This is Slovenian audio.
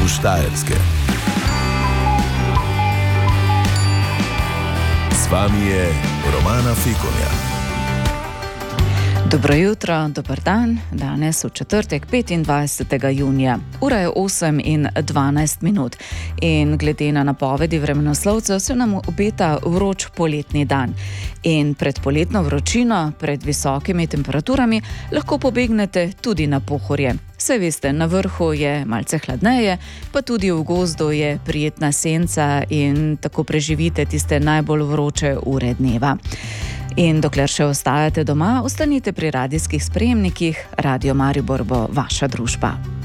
Štajerske. Z vami je Romana Fikonja. Dobro jutro, dober dan, danes v četrtek 25. junija. Ura je 8:12 in glede na napovedi vremenoslovcev se nam obeta vroč poletni dan. In pred poletno vročino, pred visokimi temperaturami, lahko pobegnete tudi na Pohorje. Saj veste, na vrhu je malce hladneje, pa tudi v gozdu je prijetna senca in tako preživite tiste najbolj vroče ure dneva. In dokler še ostajate doma, ostanite pri radijskih sprejemnikih, Radio Maribor bo vaša družba.